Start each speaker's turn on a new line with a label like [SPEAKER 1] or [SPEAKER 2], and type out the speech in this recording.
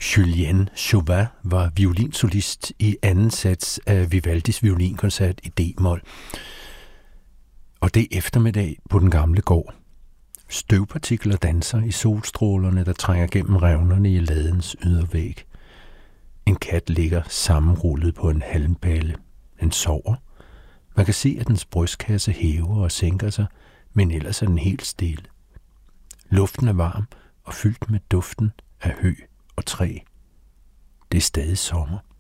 [SPEAKER 1] Julien Chauvin var violinsolist i anden sats af Vivaldis violinkoncert i D-mol. Og det er eftermiddag på den gamle gård. Støvpartikler danser i solstrålerne, der trænger gennem revnerne i ladens ydervæg. En kat ligger sammenrullet på en halmballe. Den sover. Man kan se, at dens brystkasse hæver og sænker sig, men ellers er den helt stille. Luften er varm og fyldt med duften af hø og træ. Det er stadig sommer.